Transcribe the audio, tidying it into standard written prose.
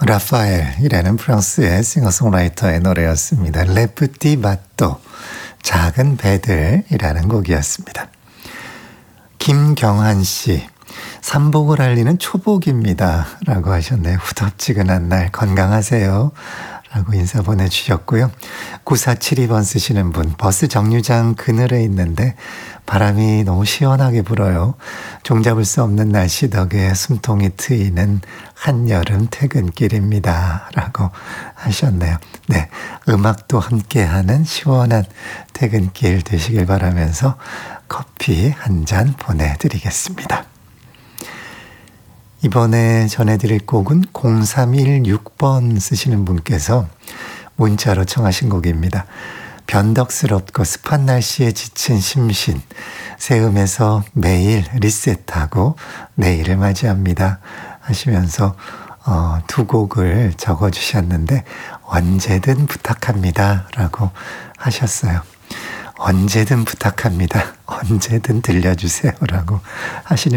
라파엘이라는 프랑스의 싱어송라이터의 노래였습니다. 레프티 바또, 작은 배들이라는 곡이었습니다. 김경한 씨, 삼복을 알리는 초복입니다 라고 하셨네요. 후덥지근한 날 건강하세요 라고 인사 보내주셨고요. 9472번 쓰시는 분, 버스 정류장 그늘에 있는데 바람이 너무 시원하게 불어요. 종잡을 수 없는 날씨 덕에 숨통이 트이는 한여름 퇴근길입니다 라고 하셨네요. 네, 음악도 함께하는 시원한 퇴근길 되시길 바라면서 커피 한 잔 보내드리겠습니다. 이번에 전해드릴 곡은 0316번 쓰시는 분께서 문자로 청하신 곡입니다. 변덕스럽고 습한 날씨에 지친 심신, 새음에서 매일 리셋하고 내일을 맞이합니다 하시면서 두 곡을 적어주셨는데 언제든 부탁합니다 라고 하셨어요. 언제든 부탁합니다. 언제든 들려주세요 라고 하시는